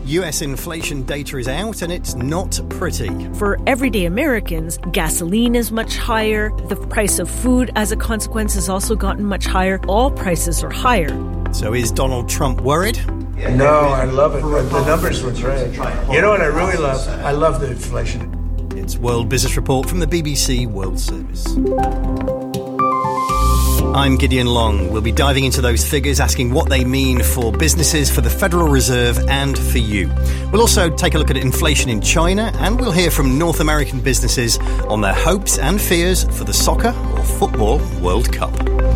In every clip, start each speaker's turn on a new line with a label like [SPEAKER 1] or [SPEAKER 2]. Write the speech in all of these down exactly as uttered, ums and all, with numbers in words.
[SPEAKER 1] U S inflation data is out and it's not pretty.
[SPEAKER 2] For everyday Americans, gasoline is much higher. The price of food as a consequence has also gotten much higher. All prices are higher.
[SPEAKER 1] So is Donald Trump worried?
[SPEAKER 3] No, I love it. The numbers were great. You know what I really love? I love the inflation.
[SPEAKER 1] It's World Business Report from the B B C World Service. I'm Gideon Long. We'll be diving into those figures, asking what they mean for businesses, for the Federal Reserve and for you. We'll also take a look at inflation in China, and we'll hear from North American businesses on their hopes and fears for the Soccer or Football World Cup.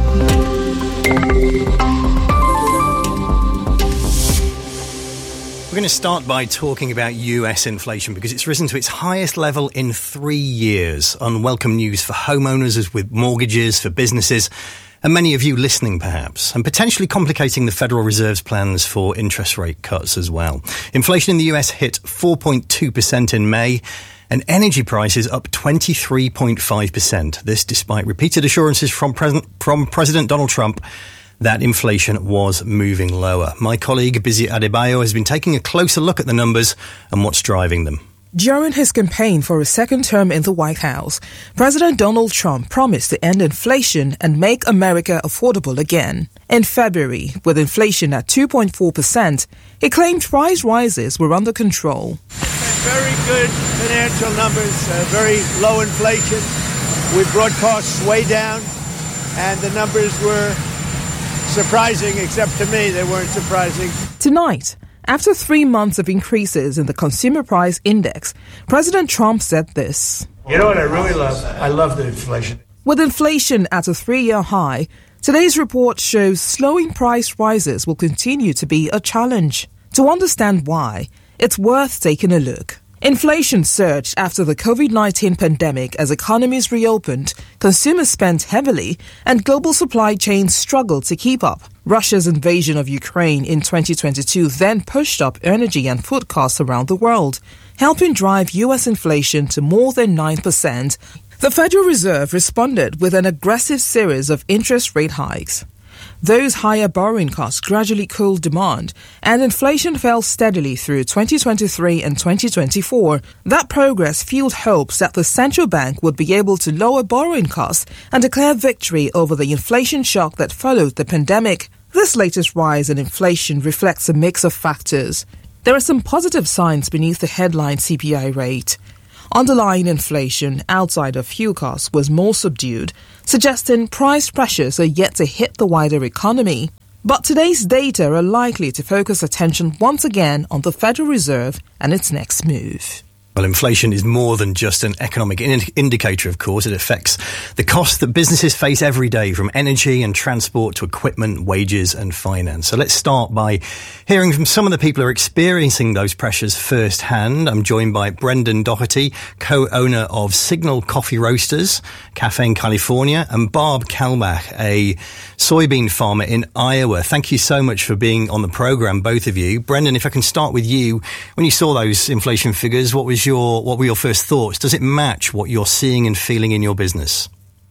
[SPEAKER 1] We're going to start by talking about U S inflation because it's risen to its highest level in three years. Unwelcome news for homeowners as with mortgages, for businesses, and many of you listening perhaps, and potentially complicating the Federal Reserve's plans for interest rate cuts as well. Inflation in the U S hit four point two percent in May, and energy prices up twenty-three point five percent. This despite repeated assurances from President, from President Donald Trump that inflation was moving lower. My colleague Bizi Adebayo has been taking a closer look at the numbers and what's driving them.
[SPEAKER 4] During his campaign for a second term in the White House, President Donald Trump promised to end inflation and make America affordable again. In February, with inflation at two point four percent, he claimed price rises were under control.
[SPEAKER 3] Very good financial numbers, uh, very low inflation. We brought costs way down, and the numbers were surprising, except to me, they weren't surprising.
[SPEAKER 4] Tonight, after three months of increases in the Consumer Price Index, President Trump said this.
[SPEAKER 3] You know what I really love? I love the inflation.
[SPEAKER 4] With inflation at a three-year high, today's report shows slowing price rises will continue to be a challenge. To understand why, it's worth taking a look. Inflation surged after the covid nineteen pandemic as economies reopened, consumers spent heavily, and global supply chains struggled to keep up. Russia's invasion of Ukraine in twenty twenty-two then pushed up energy and food costs around the world, helping drive U S inflation to more than nine percent. The Federal Reserve responded with an aggressive series of interest rate hikes. Those higher borrowing costs gradually cooled demand, and inflation fell steadily through twenty twenty-three and twenty twenty-four. That progress fueled hopes that the central bank would be able to lower borrowing costs and declare victory over the inflation shock that followed the pandemic. This latest rise in inflation reflects a mix of factors. There are some positive signs beneath the headline C P I rate. Underlying inflation outside of fuel costs was more subdued, suggesting price pressures are yet to hit the wider economy. But today's data are likely to focus attention once again on the Federal Reserve and its next move.
[SPEAKER 1] Well, inflation is more than just an economic in- indicator, of course. It affects the costs that businesses face every day, from energy and transport to equipment, wages and finance. So let's start by hearing from some of the people who are experiencing those pressures firsthand. I'm joined by Brendan Doherty, co-owner of Signal Coffee Roasters, Cafe in California, and Barb Kalbach, a soybean farmer in Iowa. Thank you so much for being on the programme, both of you. Brendan, if I can start with you, when you saw those inflation figures, what was your what were your first thoughts? Does it match what you're seeing and feeling in your business?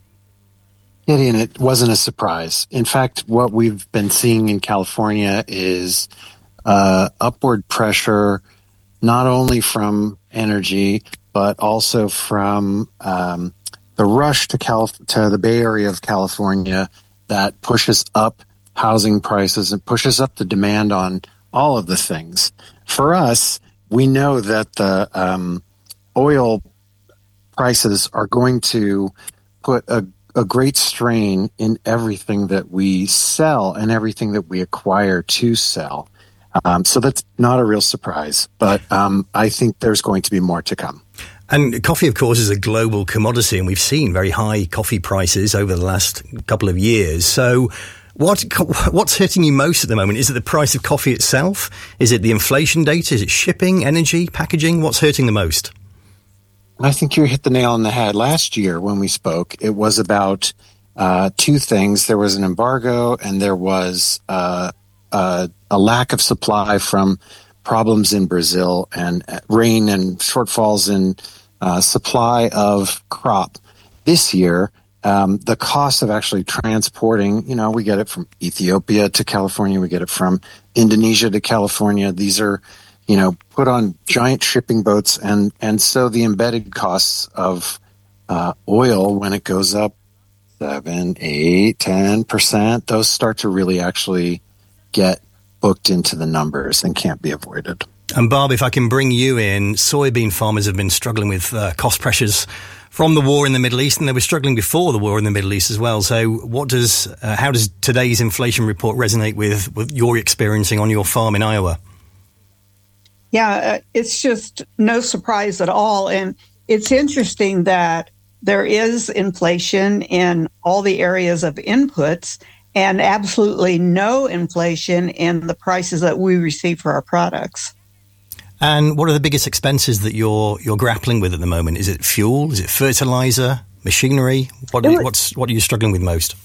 [SPEAKER 5] Gideon, it wasn't a surprise. In fact, what we've been seeing in California is uh, upward pressure, not only from energy, but also from um, the rush to, Calif- to the Bay Area of California that pushes up housing prices and pushes up the demand on all of the things. For us, we know that the um, oil prices are going to put a, a great strain in everything that we sell and everything that we acquire to sell. Um, so that's not a real surprise, but um, I think there's going to be more to come.
[SPEAKER 1] And coffee, of course, is a global commodity, and we've seen very high coffee prices over the last couple of years. So What what's hurting you most at the moment? Is it the price of coffee itself? Is it the inflation data? Is it shipping, energy, packaging? What's hurting the most?
[SPEAKER 5] I think you hit the nail on the head. Last year when we spoke, it was about uh, two things. There was an embargo and there was uh, uh, a lack of supply from problems in Brazil and rain and shortfalls in uh, supply of crop. This year, Um, the cost of actually transporting, you know, we get it from Ethiopia to California, we get it from Indonesia to California. These are you know, put on giant shipping boats. And, and so the embedded costs of uh, oil, when it goes up seven, eight, ten percent, those start to really actually get booked into the numbers and can't be avoided.
[SPEAKER 1] And Barb, if I can bring you in, soybean farmers have been struggling with uh, cost pressures from the war in the Middle East, and they were struggling before the war in the Middle East as well. So what does, uh, how does today's inflation report resonate with, with your experiencing on your farm in Iowa?
[SPEAKER 6] Yeah, uh, it's just no surprise at all. And it's interesting that there is inflation in all the areas of inputs and absolutely no inflation in the prices that we receive for our products.
[SPEAKER 1] And what are the biggest expenses that you're you're grappling with at the moment? Is it fuel? Is it fertilizer? Machinery? What
[SPEAKER 6] It-
[SPEAKER 1] what's what are you struggling with most?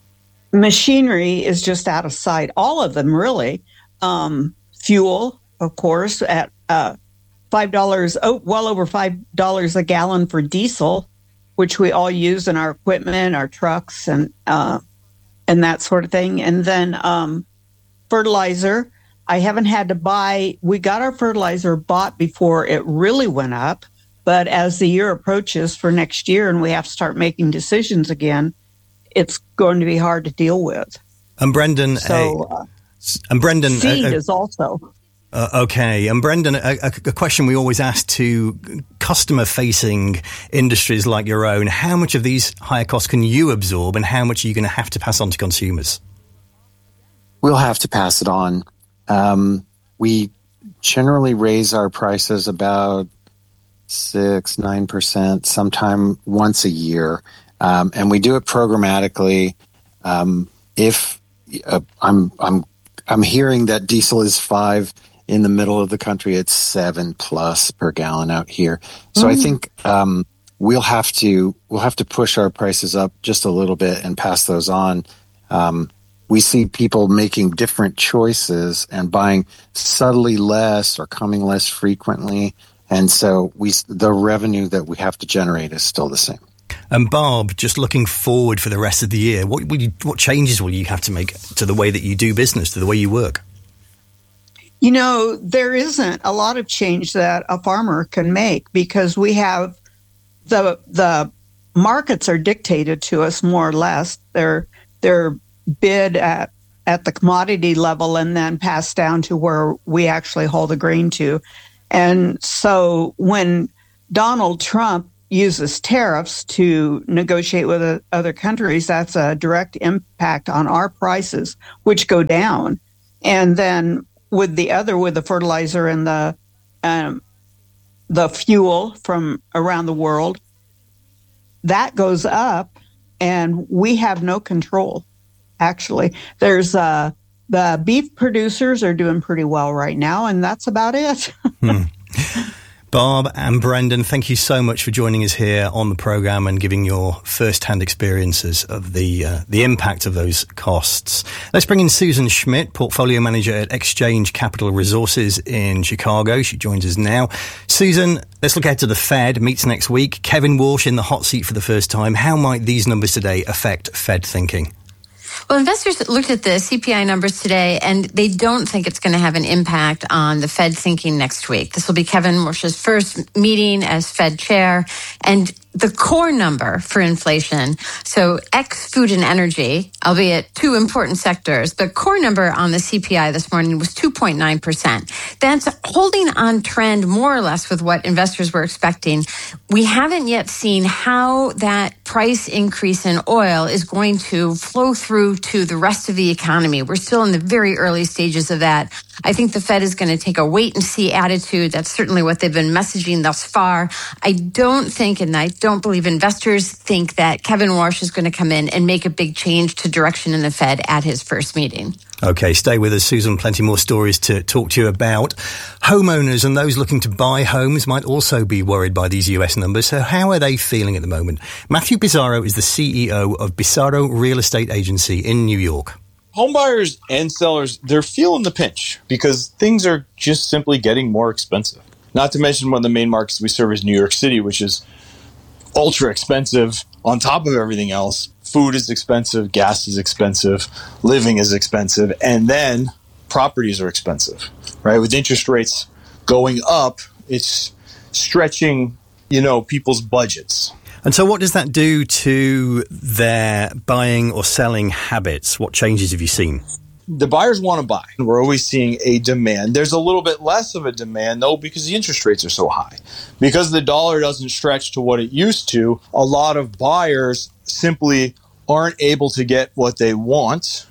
[SPEAKER 6] Machinery is just out of sight. All of them, really. Um, fuel, of course, at uh, five dollars, oh, well over five dollars a gallon for diesel, which we all use in our equipment, our trucks, and uh, and that sort of thing. And then um, fertilizer. I haven't had to buy. We got our fertilizer bought before it really went up, but as the year approaches for next year, and we have to start making decisions again, it's going to be hard to deal with.
[SPEAKER 1] And Brendan,
[SPEAKER 6] So,
[SPEAKER 1] uh,
[SPEAKER 6] uh,
[SPEAKER 1] and Brendan,
[SPEAKER 6] seed
[SPEAKER 1] uh, uh,
[SPEAKER 6] is also.
[SPEAKER 1] Uh, okay. And Brendan, a, a, a question we always ask to customer-facing industries like your own, how much of these higher costs can you absorb and how much are you going to have to pass on to consumers?
[SPEAKER 5] We'll have to pass it on. Um, we generally raise our prices about six, nine percent, sometime once a year. Um, and we do it programmatically. Um, if uh, I'm, I'm, I'm hearing that diesel is five in the middle of the country, it's seven plus per gallon out here. So mm. I think, um, we'll have to, we'll have to push our prices up just a little bit and pass those on. Um, We see people making different choices and buying subtly less or coming less frequently. And so we the revenue that we have to generate is still the same.
[SPEAKER 1] And Barb, just looking forward for the rest of the year, what will you, what changes will you have to make to the way that you do business, to the way you work?
[SPEAKER 6] You know, there isn't a lot of change that a farmer can make because we have the the markets are dictated to us more or less. They're they're bid at at the commodity level and then passed down to where we actually haul the grain to. And so when Donald Trump uses tariffs to negotiate with uh, other countries, that's a direct impact on our prices, which go down. And then with the other, with the fertilizer and the um, the fuel from around the world, that goes up and we have no control. Actually, there's uh, the beef producers are doing pretty well right now, and that's about it.
[SPEAKER 1] hmm. Barb and Brendan, thank you so much for joining us here on the program and giving your first-hand experiences of the uh, the impact of those costs. Let's bring in Susan Schmidt, Portfolio Manager at Exchange Capital Resources in Chicago. She joins us now. Susan, let's look ahead to the Fed meets next week. Kevin Walsh in the hot seat for the first time. How might these numbers today affect Fed thinking?
[SPEAKER 7] Well, investors looked at the C P I numbers today, and they don't think it's going to have an impact on the Fed thinking next week. This will be Kevin Walsh's first meeting as Fed chair, and the core number for inflation, so ex food and energy, albeit two important sectors, the core number on the C P I this morning was two point nine percent. That's holding on trend more or less with what investors were expecting. We haven't yet seen how that price increase in oil is going to flow through to the rest of the economy. We're still in the very early stages of that. I think the Fed is going to take a wait and see attitude. That's certainly what they've been messaging thus far. I don't think, and I don't believe investors think that Kevin Walsh is going to come in and make a big change to direction in the Fed at his first meeting.
[SPEAKER 1] Okay, stay with us, Susan. Plenty more stories to talk to you about. Homeowners and those looking to buy homes might also be worried by these U S numbers. So how are they feeling at the moment? Matthew Bizzarro is the C E O of Bizzarro Real Estate Agency in New York.
[SPEAKER 8] Homebuyers and sellers, they're feeling the pinch because things are just simply getting more expensive. Not to mention one of the main markets we serve is New York City, which is ultra expensive on top of everything else. Food is expensive, gas is expensive, living is expensive, and then properties are expensive, right? With interest rates going up, it's stretching, you know, people's budgets.
[SPEAKER 1] And so what does that do to their buying or selling habits? What changes have you seen?
[SPEAKER 8] The buyers want to buy. We're always seeing a demand. There's a little bit less of a demand, though, because the interest rates are so high. Because the dollar doesn't stretch to what it used to, a lot of buyers simply aren't able to get what they want,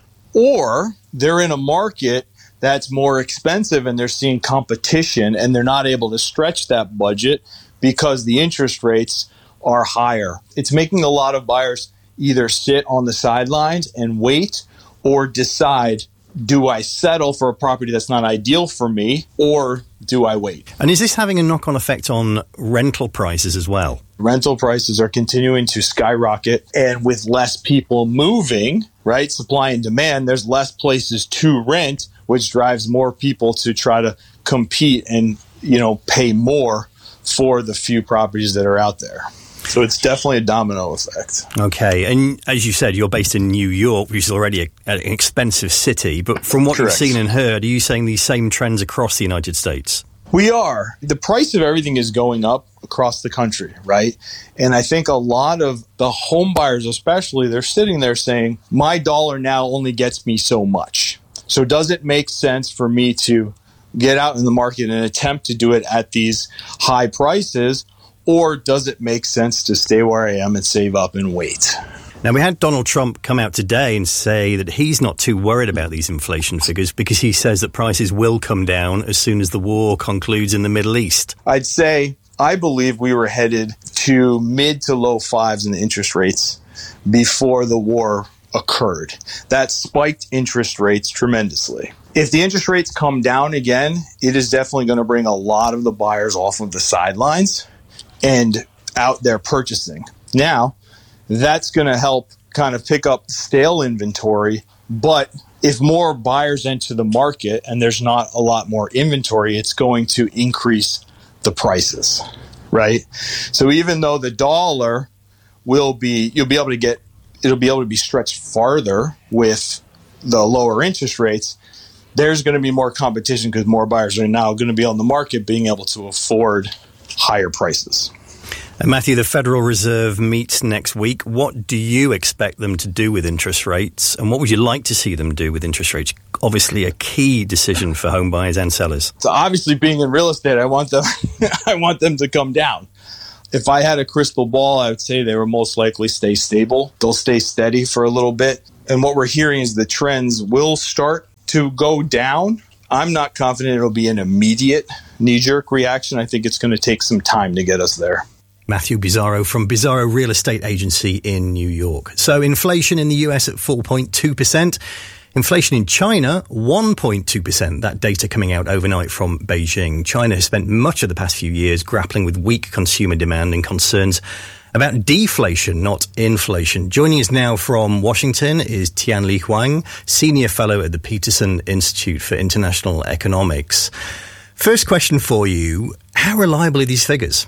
[SPEAKER 8] or they're in a market that's more expensive and they're seeing competition and they're not able to stretch that budget because the interest rates are higher. It's making a lot of buyers either sit on the sidelines and wait or decide, do I settle for a property that's not ideal for me, or do I wait?
[SPEAKER 1] And is this having a knock-on effect on rental prices as well?
[SPEAKER 8] Rental prices are continuing to skyrocket, and with less people moving, right, supply and demand, there's less places to rent, which drives more people to try to compete and, you know, pay more for the few properties that are out there. So it's definitely a domino effect.
[SPEAKER 1] Okay. And as you said, you're based in New York, which is already a, an expensive city. But from what
[SPEAKER 8] Correct.
[SPEAKER 1] you've seen and heard, are you saying these same trends across the United States?
[SPEAKER 8] We are. The price of everything is going up across the country, right? And I think a lot of the home buyers especially, they're sitting there saying, my dollar now only gets me so much. So does it make sense for me to get out in the market and attempt to do it at these high prices? Or does it make sense to stay where I am and save up and wait?
[SPEAKER 1] Now, we had Donald Trump come out today and say that he's not too worried about these inflation figures because he says that prices will come down as soon as the war concludes in the Middle East.
[SPEAKER 8] I'd say I believe we were headed to mid to low fives in the interest rates before the war occurred. That spiked interest rates tremendously. If the interest rates come down again, it is definitely going to bring a lot of the buyers off of the sidelines and out there purchasing. Now, that's going to help kind of pick up stale inventory. But if more buyers enter the market and there's not a lot more inventory, it's going to increase the prices, right? So even though the dollar will be, you'll be able to get, it'll be able to be stretched farther with the lower interest rates, there's going to be more competition because more buyers are now going to be on the market being able to afford higher prices.
[SPEAKER 1] And Matthew, the Federal Reserve meets next week. What do you expect them to do with interest rates? And what would you like to see them do with interest rates? Obviously a key decision for home buyers and sellers.
[SPEAKER 8] So obviously being in real estate, I want them I want them to come down. If I had a crystal ball, I would say they will most likely stay stable. They'll stay steady for a little bit. And what we're hearing is the trends will start to go down. I'm not confident it'll be an immediate knee-jerk reaction. I think it's going to take some time to get us there.
[SPEAKER 1] Matthew Bizzarro from Bizzarro Real Estate Agency in New York. So inflation in the U S at four point two percent. Inflation in China, one point two percent. That data coming out overnight from Beijing. China has spent much of the past few years grappling with weak consumer demand and concerns about deflation, not inflation. Joining us now from Washington is Tianli Huang, Senior Fellow at the Peterson Institute for International Economics. First question for you, how reliable are these figures?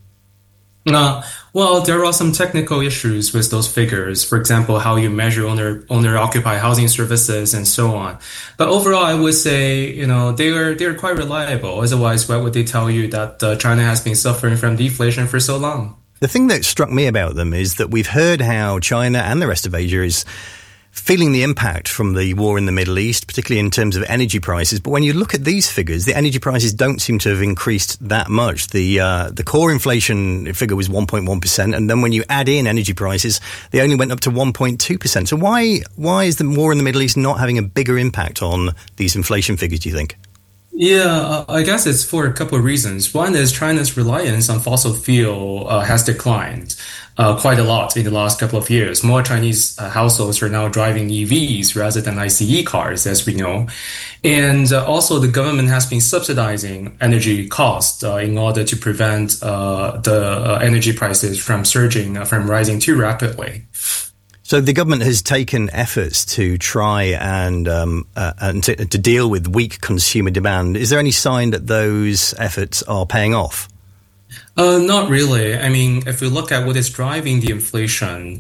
[SPEAKER 9] Uh, well, there are some technical issues with those figures. For example, how you measure owner, owner-occupied housing services and so on. But overall, I would say, you know, they are, they are quite reliable. Otherwise, why would they tell you that uh, China has been suffering from deflation for so long?
[SPEAKER 1] The thing that struck me about them is that we've heard how China and the rest of Asia is feeling the impact from the war in the Middle East, particularly in terms of energy prices. But when you look at these figures, the energy prices don't seem to have increased that much. The uh, the core inflation figure was one point one percent, and then when you add in energy prices, they only went up to one point two percent. So why why is the war in the Middle East not having a bigger impact on these inflation figures, do you think?
[SPEAKER 9] Yeah, I guess it's for a couple of reasons. One is China's reliance on fossil fuel uh, has declined uh, quite a lot in the last couple of years. More Chinese uh, households are now driving E Vs rather than I C E cars, as we know. And uh, also the government has been subsidizing energy costs uh, in order to prevent uh, the uh, energy prices from surging, uh, from rising too rapidly.
[SPEAKER 1] So the government has taken efforts to try and um, uh, and to, to deal with weak consumer demand. Is there any sign that those efforts are paying off?
[SPEAKER 9] Uh, not really. I mean, if we look at what is driving the inflation,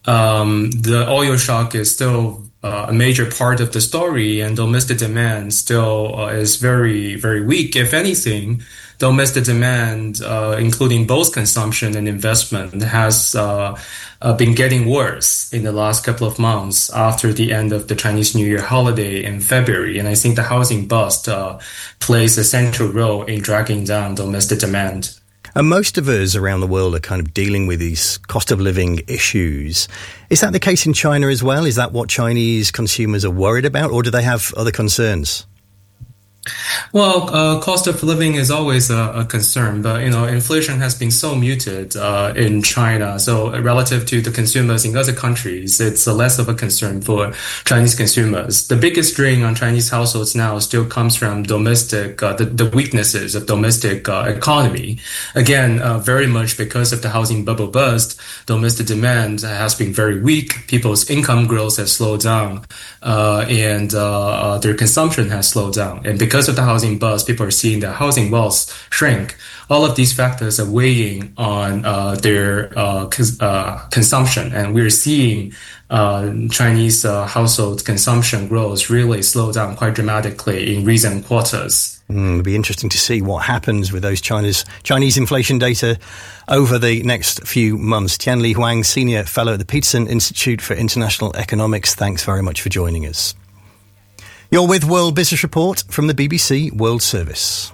[SPEAKER 9] um, the oil shock is still uh, a major part of the story, and domestic demand still uh, is very, very weak. If anything, domestic demand, uh, including both consumption and investment, has uh, uh, been getting worse in the last couple of months after the end of the Chinese New Year holiday in February. And I think the housing bust uh, plays a central role in dragging down domestic demand.
[SPEAKER 1] And most of us around the world are kind of dealing with these cost of living issues. Is that the case in China as well? Is that what Chinese consumers are worried about, or do they have other concerns?
[SPEAKER 9] Well, uh, cost of living is always a, a concern, but, you know, inflation has been so muted uh, in China. So relative to the consumers in other countries, it's uh, less of a concern for Chinese consumers. The biggest drain on Chinese households now still comes from domestic, uh, the, the weaknesses of domestic uh, economy. Again, uh, very much because of the housing bubble burst, domestic demand has been very weak. People's income growth has slowed down, uh, and uh, uh, their consumption has slowed down. And because Because of the housing bust, people are seeing their housing wealth shrink. All of these factors are weighing on uh, their uh, cons- uh, consumption, and we're seeing uh, Chinese uh, household consumption growth really slow down quite dramatically in recent quarters.
[SPEAKER 1] Mm, it'll be interesting to see what happens with those China's, Chinese inflation data over the next few months. Tianli Huang, Senior Fellow at the Peterson Institute for International Economics, thanks very much for joining us. You're with World Business Report from the B B C World Service.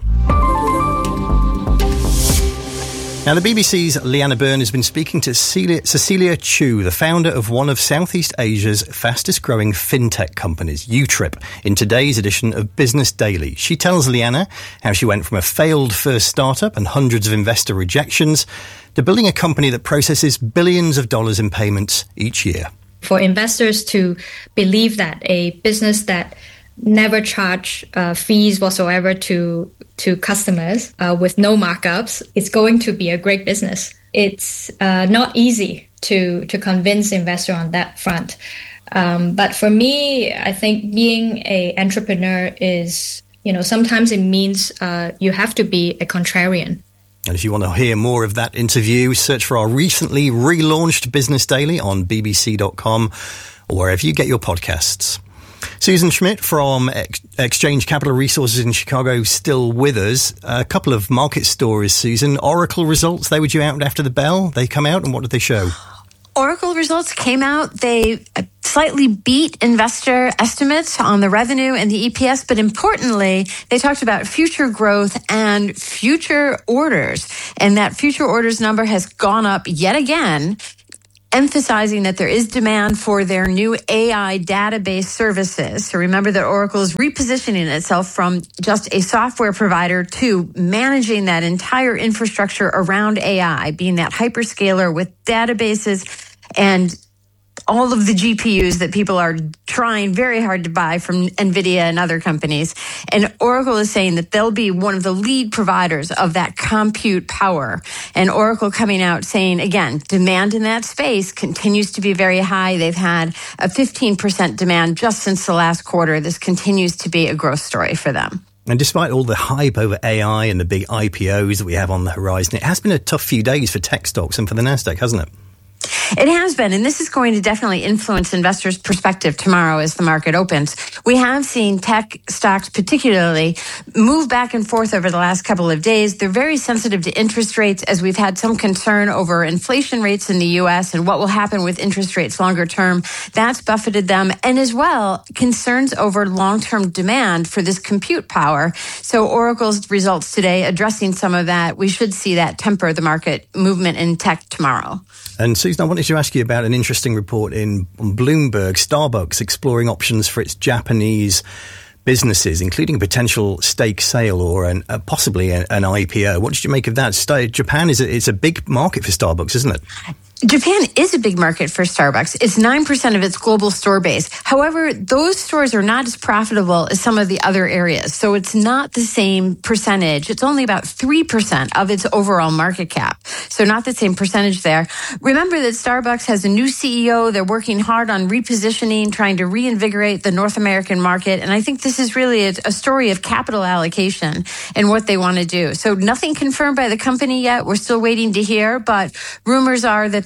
[SPEAKER 1] Now, the B B C's Liana Byrne has been speaking to Cecilia, Cecilia Chu, the founder of one of Southeast Asia's fastest-growing fintech companies, Utrip, in today's edition of Business Daily. She tells Liana how she went from a failed first startup and hundreds of investor rejections to building a company that processes billions of dollars in payments each year.
[SPEAKER 10] For investors to believe that a business that never charge uh, fees whatsoever to to customers uh, with no markups, it's going to be a great business. It's uh, not easy to to convince investor on that front. Um, but for me, I think being an entrepreneur is, you know, sometimes it means uh, you have to be a contrarian.
[SPEAKER 1] And if you want to hear more of that interview, search for our recently relaunched Business Daily on b b c dot com or wherever you get your podcasts. Susan Schmidt from Ex- Exchange Capital Resources in Chicago still with us. A couple of market stories, Susan. Oracle results, they were due out after the bell. They come out, and what did they show?
[SPEAKER 7] Oracle results came out. They slightly beat investor estimates on the revenue and the E P S, but importantly, they talked about future growth and future orders. And that future orders number has gone up yet again, emphasizing that there is demand for their new A I database services. So remember that Oracle is repositioning itself from just a software provider to managing that entire infrastructure around A I, being that hyperscaler with databases and all of the G P Us that people are trying very hard to buy from NVIDIA and other companies. And Oracle is saying that they'll be one of the lead providers of that compute power. And Oracle coming out saying, again, demand in that space continues to be very high. They've had a fifteen percent demand just since the last quarter. This continues to be a growth story for them.
[SPEAKER 1] And despite all the hype over A I and the big I P Os that we have on the horizon, it has been a tough few days for tech stocks and for the Nasdaq, hasn't it?
[SPEAKER 7] It has been, and this is going to definitely influence investors' perspective tomorrow as the market opens. We have seen tech stocks particularly move back and forth over the last couple of days. They're very sensitive to interest rates, as we've had some concern over inflation rates in the U S and what will happen with interest rates longer term. That's buffeted them, and as well, concerns over long-term demand for this compute power. So Oracle's results today addressing some of that. We should see that temper the market movement in tech tomorrow.
[SPEAKER 1] And Susan, I wanted to ask you about an interesting report in on Bloomberg. Starbucks exploring options for its Japanese businesses, including a potential stake sale or an, uh, possibly a, an I P O. What did you make of that? Japan is a, it's a big market for Starbucks, isn't it?
[SPEAKER 7] Japan is a big market for Starbucks. It's nine percent of its global store base. However, those stores are not as profitable as some of the other areas. So it's not the same percentage. It's only about three percent of its overall market cap. So not the same percentage there. Remember that Starbucks has a new C E O. They're working hard on repositioning, trying to reinvigorate the North American market. And I think this is really a, a story of capital allocation and what they want to do. So nothing confirmed by the company yet. We're still waiting to hear, but rumors are that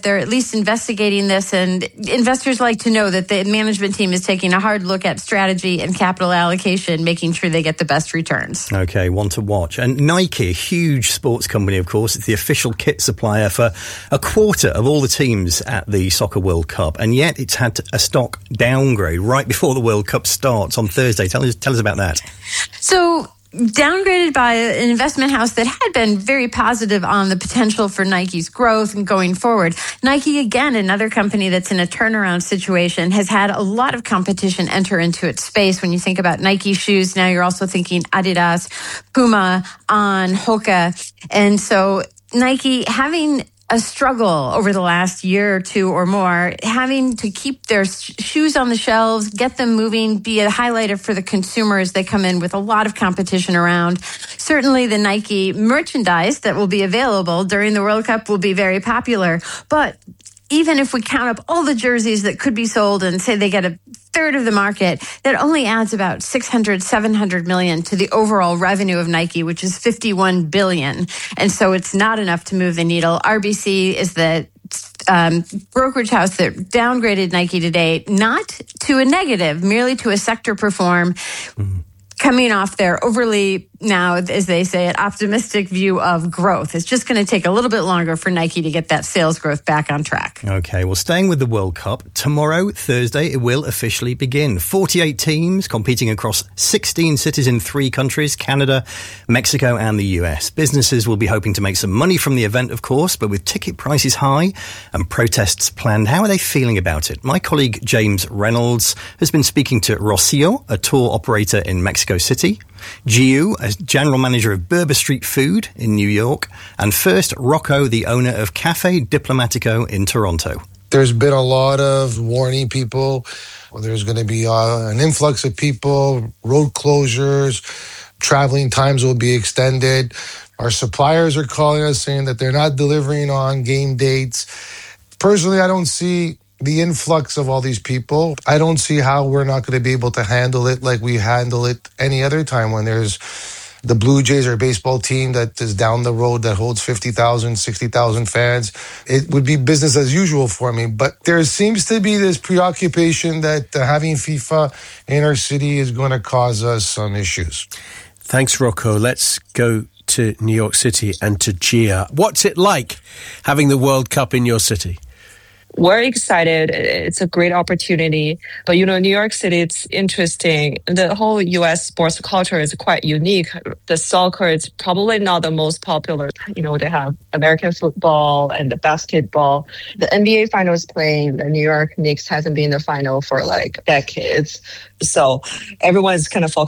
[SPEAKER 7] they're at least investigating this, and investors like to know that the management team is taking a hard look at strategy and capital allocation, making sure they get the best returns.
[SPEAKER 1] Okay, one to watch. And Nike, a huge sports company, of course, it's the official kit supplier for a quarter of all the teams at the Soccer World Cup, and yet it's had a stock downgrade right before the World Cup starts on Thursday. Tell us, tell us about that.
[SPEAKER 7] So, downgraded by an investment house that had been very positive on the potential for Nike's growth and going forward. Nike, again, another company that's in a turnaround situation, has had a lot of competition enter into its space. When you think about Nike shoes, now you're also thinking Adidas, Puma, On, Hoka. And so Nike having a struggle over the last year or two or more, having to keep their sh- shoes on the shelves, get them moving, be a highlighter for the consumers. They come in with a lot of competition around. Certainly the Nike merchandise that will be available during the World Cup will be very popular. But even if we count up all the jerseys that could be sold and say they get a third of the market, that only adds about six hundred, seven hundred million to the overall revenue of Nike, which is fifty-one billion. And so it's not enough to move the needle. R B C is the um, brokerage house that downgraded Nike today, not to a negative, merely to a sector perform. Mm-hmm. Coming off their overly, now, as they say, an optimistic view of growth. It's just going to take a little bit longer for Nike to get that sales growth back on track.
[SPEAKER 1] Okay, well, staying with the World Cup, tomorrow, Thursday, it will officially begin. forty-eight teams competing across sixteen cities in three countries, Canada, Mexico and the U S. Businesses will be hoping to make some money from the event, of course, but with ticket prices high and protests planned, how are they feeling about it? My colleague James Reynolds has been speaking to Rocio, a tour operator in Mexico City, Giu, as general manager of Berber Street Food in New York, and first Rocco, the owner of Cafe Diplomatico in Toronto.
[SPEAKER 11] There's been a lot of warning people. Well, there's going to be uh, an influx of people, road closures, traveling times will be extended. Our suppliers are calling us saying that they're not delivering on game dates. Personally, I don't see the influx of all these people. I don't see how we're not going to be able to handle it like we handle it any other time when there's the Blue Jays or baseball team that is down the road that holds fifty thousand, sixty thousand fans. It would be business as usual for me. But there seems to be this preoccupation that uh, having FIFA in our city is going to cause us some issues.
[SPEAKER 12] Thanks, Rocco. Let's go to New York City and to Gia. What's it like having the World Cup in your city?
[SPEAKER 13] We're excited. It's a great opportunity. But, you know, New York City, it's interesting. The whole U S sports culture is quite unique. The soccer is probably not the most popular. You know, they have American football and the basketball. The N B A finals playing, the New York Knicks hasn't been in the final for like decades. So everyone's kind of focused